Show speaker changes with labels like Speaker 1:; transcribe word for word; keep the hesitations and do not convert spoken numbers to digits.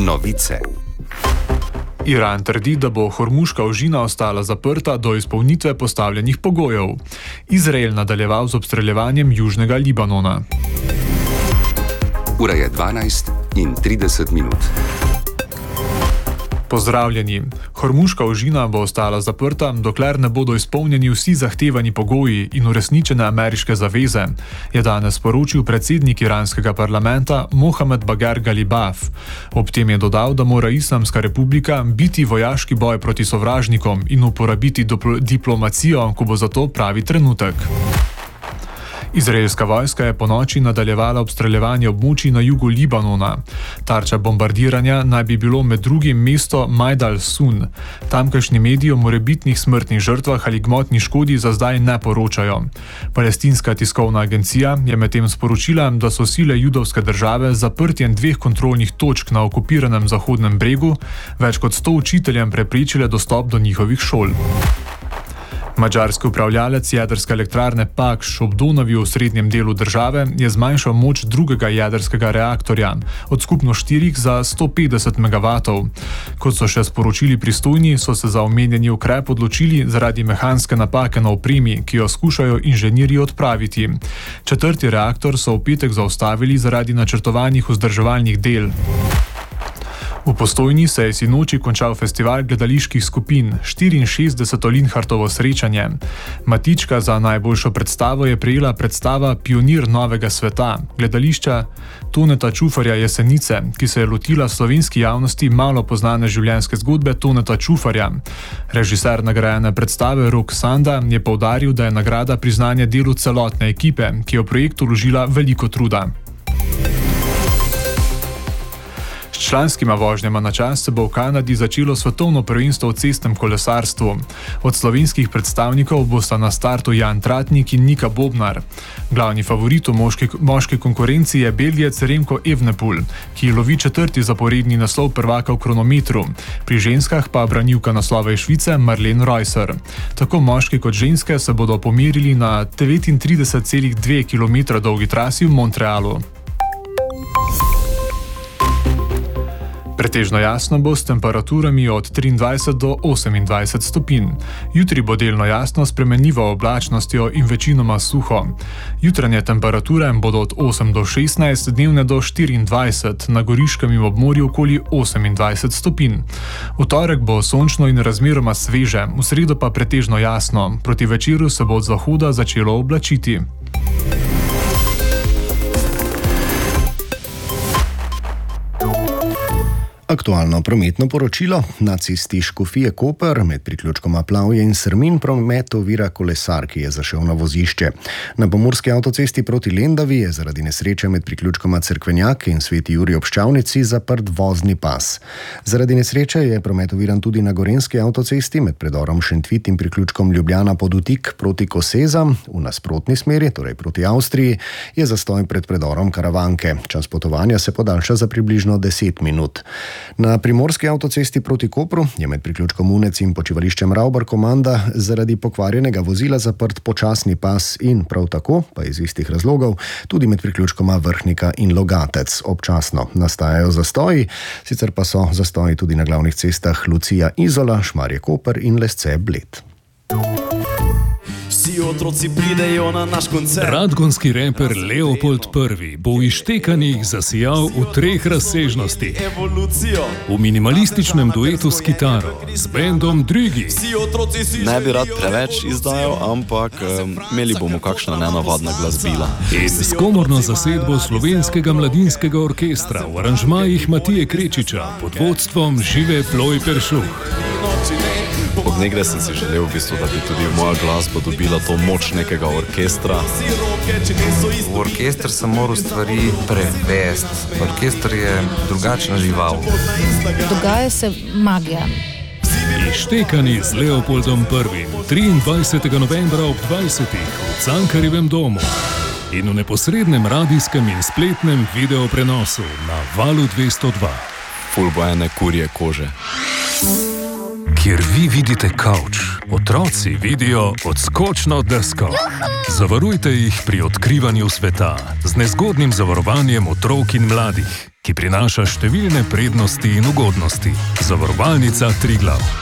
Speaker 1: Novice.
Speaker 2: Iran trdi, da bo Hormuška ožina ostala zaprta do izpolnitve postavljenih pogojev. Izrael nadaljeval z obstreljevanjem južnega Libanona.
Speaker 1: Ura je dvanajst in trideset minut.
Speaker 2: Pozdravljeni. Hormuška ožina bo ostala zaprta, dokler ne bodo izpolnjeni vsi zahtevani pogoji in uresničene ameriške zaveze, je danes sporočil predsednik iranskega parlamenta Mohamed Bagher Ghalibaf. Ob tem je dodal, da mora Islamska republika biti vojaški boj proti sovražnikom in uporabiti dipl- diplomacijo, ko bo za to pravi trenutek. Izraelska vojska je ponoči nadaljevala obstreljevanje območij na jugu Libanona. Tarča bombardiranja naj bi bilo med drugim mesto Majd al-Sun. Tamkajšnji mediji o morebitnih smrtnih žrtvah ali gmotni škodi za zdaj ne poročajo. Palestinska tiskovna agencija je medtem sporočila, da so sile judovske države z zaprtjem dveh kontrolnih točk na okupiranem Zahodnem bregu več kot sto učiteljem preprečile dostop do njihovih šol. Madžarski upravljalec jedrske elektrarne Paks ob Donavju v srednjem delu države je zmanjšal moč drugega jedrskega reaktorja, od skupno štirih za sto petdeset megavatov. Kot so še sporočili pristojni, so se za omenjeni ukrep odločili zaradi mehanske napake na opremi, ki jo skušajo inženirji odpraviti. Četrti reaktor so v petek zaustavili zaradi načrtovanih vzdrževalnih del. V Postojni se je sinoči končal festival gledaliških skupin, štiriinšestdeseto Linhartovo srečanje. Matička za najboljšo predstavo je prejela predstava Pionir novega sveta, gledališča Toneta Čufarja Jesenice, ki se je lotila slovenski javnosti malo poznane življenjske zgodbe Toneta Čufarja. Režiser nagrajene predstave Rok Sanda je poudaril, da je nagrada priznanje delu celotne ekipe, ki je v projekt vložila veliko truda. S članskima vožnjama na čas se bo v Kanadi začelo svetovno prvenstvo v cestnem kolesarstvu. Od slovenskih predstavnikov bosta na startu Jan Tratnik in Nika Bobnar. Glavni favorit v moški, moški konkurenci je Belgijec Remko Evenepoel, ki lovi četrti zaporedni naslov prvaka v kronometru. Pri ženskah pa branilka naslova iz Švice Marlene Reusser. Tako moški kot ženske se bodo pomerili na devetintrideset celih dve kilometra dolgi trasi v Montrealu. Pretežno jasno bo s temperaturami od triindvajset do osemindvajset stopinj. Jutri bo delno jasno s spremenljivo oblačnostjo in večinoma suho. Jutranje temperature bodo od osem do šestnajst, dnevne do štiriindvajset, na Goriškem in ob morju okoli osemindvajset stopinj. V torek bo sončno in razmeroma sveže, v sredo pa pretežno jasno. Proti večeru se bo od zahoda začelo oblačiti.
Speaker 3: Aktualno prometno poročilo. Na cesti Škofije Koper med priključkoma Plavje in Srmin promet ovira kolesar, ki je zašel na vozišče. Na pomurski avtocesti proti Lendavi je zaradi nesreče med priključkoma Cerkvenjak in Sveti Jurij ob Ščavnici zaprt vozni pas. Zaradi nesreče je promet oviran tudi na gorenjski avtocesti med predorom Šentvit in priključkom Ljubljana Podutik proti Kosezam. V nasprotni smeri, torej proti Avstriji, je zastoj pred predorom Karavanke. Čas potovanja se podaljša za približno deset minut. Na primorski avtocesti proti Kopru je med priključkom Unec in počivališčem Ravbar Komanda zaradi pokvarjenega vozila zaprt počasni pas in prav tako, pa iz istih razlogov, tudi med priključkoma Vrhnika in Logatec. Občasno nastajajo zastoji, sicer pa so zastoji tudi na glavnih cestah Lucija Izola, Šmarje Koper in Lesce Bled.
Speaker 4: Vsi otroci pridejo na naš koncert.
Speaker 5: Radgonski reper Leopold Prvi bo v Ištekanih zasijal v treh razsežnostih. V minimalističnem duetu s kitaro, z bendom Drigi.
Speaker 4: Ne bi rad preveč izdajal, ampak um, imeli bomo kakšna nenavadna glasbila.
Speaker 5: In s komorno zasedbo slovenskega mladinskega orkestra v aranžmajih Matije Krečiča pod vodstvom Žive Ploj Peršuh.
Speaker 4: Od nekdaj sem si želel, v bistvu, da bi tudi moja glasba dobila to moč nekega orkestra.
Speaker 6: V orkester sem moral stvari prevesti. Orkester je drugačna žival.
Speaker 7: Dogaja se magija.
Speaker 5: Ištekani z Leopoldom Prvim triindvajsetega novembra ob dvajsetih v Cankarjevem domu in v neposrednem radijskem in spletnem videoprenosu na Valu dvesto dva.
Speaker 4: Ful bo ene kurje kože.
Speaker 5: Kjer vi vidite kavč, otroci vidijo odskočno desko. Zavarujte jih pri odkrivanju sveta z nezgodnim zavarovanjem otrok in mladih. ki prinaša številne prednosti in ugodnosti. Zavarovalnica Triglav.